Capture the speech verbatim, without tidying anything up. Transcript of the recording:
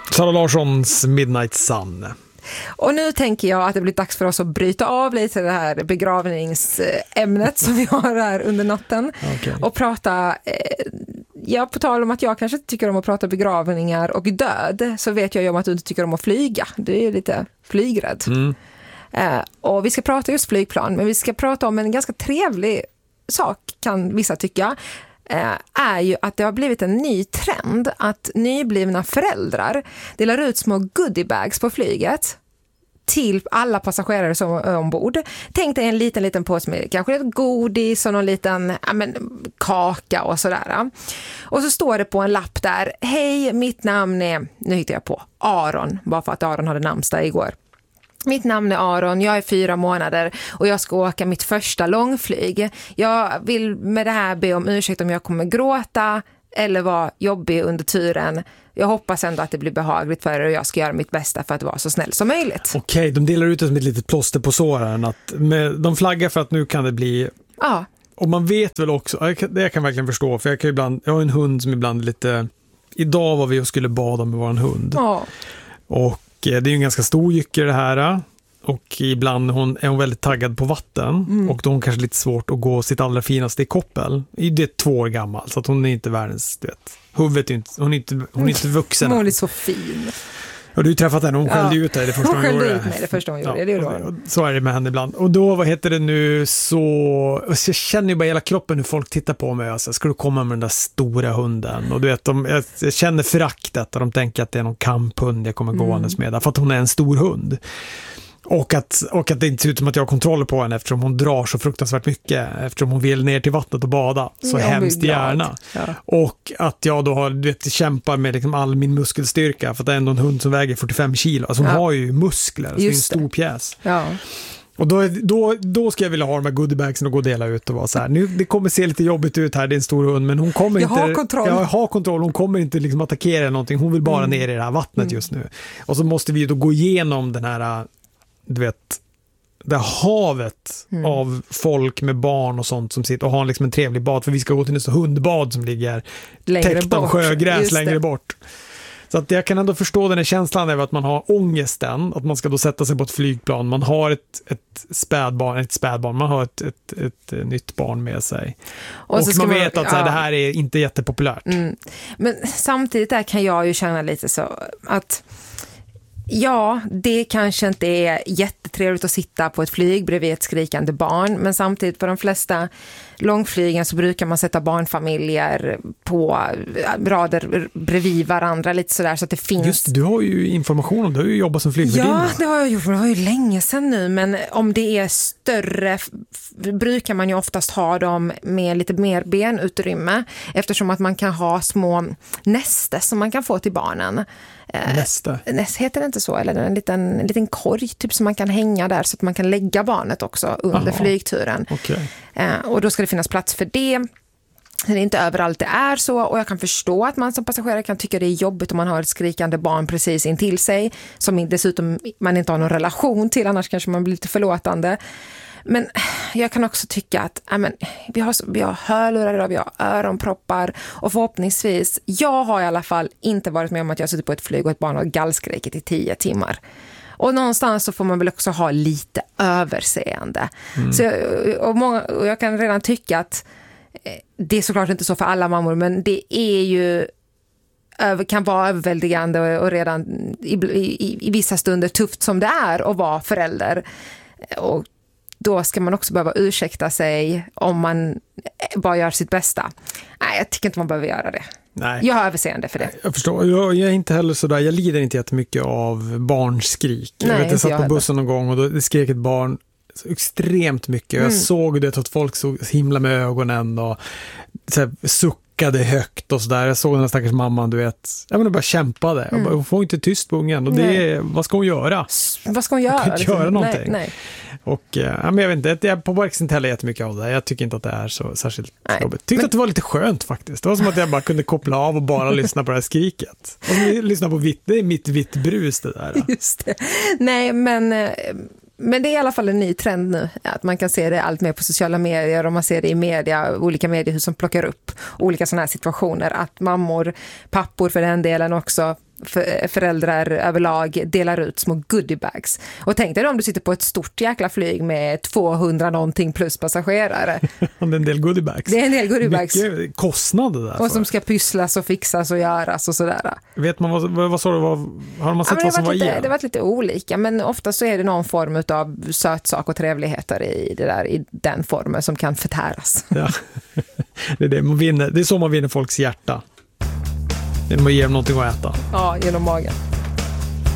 Sara Larssons Midnight Sun. Och nu tänker jag att det blir dags för oss att bryta av lite det här begravningsämnet som vi har här under natten. Okay. Och prata, eh, ja, på tal om att jag kanske inte tycker om att prata begravningar och död, så vet jag ju om att du inte tycker om att flyga. Du är ju lite flygrädd. Mm. Eh, och vi ska prata just flygplan, men vi ska prata om en ganska trevlig sak, kan vissa tycka. Är ju att det har blivit en ny trend att nyblivna föräldrar delar ut små goodiebags på flyget till alla passagerare som är ombord. Tänk dig en liten liten påse med kanske ett godis och någon liten ja, men, kaka och sådär. Och så står det på en lapp där: hej, mitt namn är, nu hittar jag på, Aron, bara för att Aron hade namnsdag igår. Mitt namn är Aron, jag är fyra månader och jag ska åka mitt första långflyg. Jag vill med det här be om ursäkt om jag kommer gråta eller vara jobbig under turen. Jag hoppas ändå att det blir behagligt för er och jag ska göra mitt bästa för att vara så snäll som möjligt. Okej, de delar ut det som ett litet plåster på såren. Att med, de flaggar för att nu kan det bli... Ja. Och man vet väl också, det kan jag kan verkligen förstå, för jag, kan ibland, jag har en hund som ibland är lite... Idag var vi och skulle bada med vår hund. Ja. Och det är ju en ganska stor jycke det här. Och ibland hon, är hon väldigt taggad på vatten. Mm. Och då har hon kanske lite svårt att gå sitt allra finaste i koppel. Det är två år gammal, så att hon är inte världens... Du vet, huvudet är inte, hon är inte, hon är inte vuxen. Hon är så fin. Och du har träffat henne, hon skällde ja. ut dig det första hon, hon gjorde. Hon skällde ut mig det första hon gjorde, ja. det gjorde hon. Så är det med henne ibland. Och då, vad heter det nu, så... Jag känner ju bara hela kroppen hur folk tittar på mig. Alltså, ska du komma med den där stora hunden? Och du vet, de, jag, jag känner föraktet och de tänker att det är någon kamphund jag kommer mm. gåendes med. För att hon är en stor hund. Och att, och att det inte ser ut som att jag har kontroll på henne eftersom hon drar så fruktansvärt mycket. Eftersom hon vill ner till vattnet och bada. Så ja, hemskt gärna. Ja. Och att jag då har, du vet, kämpar med liksom all min muskelstyrka. För att det är ändå en hund som väger fyrtiofem kilo. Alltså hon ja. har ju muskler. Så det är en stor pjäs. Ja. Och då, då, då ska jag vilja ha de här goodiebagsen och gå och dela ut och vara så här. Nu, det kommer se lite jobbigt ut här, det är en stor hund, men hon kommer jag inte... Har kontroll. Jag har kontroll. Hon kommer inte liksom attackera eller någonting. Hon vill bara mm. ner i det här vattnet mm. just nu. Och så måste vi då gå igenom den här, du vet... det havet mm. av folk med barn och sånt som sitter och har liksom en trevlig bad, för vi ska gå till nästa hundbad som ligger täckt av sjögräs längre bort. Så att jag kan ändå förstå den här känslan av att man har ångesten, att man ska då sätta sig på ett flygplan, man har ett, ett spädbarn, ett spädbarn, man har ett, ett, ett, ett nytt barn med sig. Och, och man vet man, att så här, ja. det här är inte jättepopulärt. Mm. Men samtidigt där kan jag ju känna lite så att ja, det kanske inte är jättetrevligt att sitta på ett flyg bredvid ett skrikande barn, men samtidigt på de flesta långflygen så brukar man sätta barnfamiljer på rader bredvid varandra lite sådär så att det finns... Just, du har ju information om, du har ju jobbat som flygvärdinna. Ja, det har jag gjort, det var ju länge sedan nu, men om det är större brukar man ju oftast ha dem med lite mer benutrymme eftersom att man kan ha små näster som man kan få till barnen. Nästa. Näst heter det inte så, eller en liten, en liten korg typ som man kan hänga där så att man kan lägga barnet också under Aha. flygturen. Okay. Eh, och då ska det finnas plats för det. Det är inte överallt det är så, och jag kan förstå att man som passagerare kan tycka det är jobbigt om man har ett skrikande barn precis intill sig som dessutom man inte har någon relation till, annars kanske man blir lite förlåtande. Men jag kan också tycka att äh, men, vi, har, vi har hörlurar, vi har öronproppar och förhoppningsvis, jag har i alla fall inte varit med om att jag suttit på ett flyg och ett barn har gallskrikit i tio timmar. Och någonstans så får man väl också ha lite överseende. Mm. Så jag, och, många, och jag kan redan tycka att det är såklart inte så för alla mammor, men det är ju kan vara överväldigande och redan i, i, i vissa stunder tufft som det är att vara förälder. Och då ska man också behöva ursäkta sig om man bara gör sitt bästa. Nej, jag tycker inte man behöver göra det. Nej. Jag har överseende för det. Jag förstår. Jag, jag är inte heller sådär. Jag lider inte jättemycket av barnskrik. Nej, jag vet, jag satt jag på bussen någon gång och då det skrek ett barn så extremt mycket. Mm. Jag såg det att folk såg himla med ögonen och så här, suckade högt och sådär. Jag såg den här stackars mamman, du vet. Jag menar, bara kämpade. Mm. Bara, hon får inte tyst på ungen. Och det är, vad ska hon göra? Vad ska hon göra? Hon kan inte göra någonting. Nej, nej. Och ja, men jag vet inte, jag påverkas inte heller jättemycket av det. Jag tycker inte att det är så särskilt nej, jobbigt. Tyckte men... att det var lite skönt faktiskt. Det var som att jag bara kunde koppla av och bara lyssna på det här skriket. Och lyssna på vitt, det är mitt vitt brus det där. Just det. Nej, men... Men det är i alla fall en ny trend nu, att man kan se det allt mer på sociala medier och man ser det i media, olika mediehus som plockar upp olika sådana här situationer, att mammor, pappor för den delen också för, föräldrar överlag delar ut små goodiebags. Och tänk dig då om du sitter på ett stort jäkla flyg med tvåhundra någonting plus passagerare. Det är en del goodiebags. Det är en del goodiebags. Mycket kostnader där. Och som ska pysslas och fixas och göras och sådär. Vet man vad, vad, vad sa du? Vad, har man sett ja, vad som var lite, i? Det har varit lite olika, men ofta så är det någon form av sötsak och trevligheter i, det där, i den formen som kan förtäras. Ja. Det, är det, man vinner, det är så man vinner folks hjärta. Genom att ge dem någonting att äta. Ja, genom magen.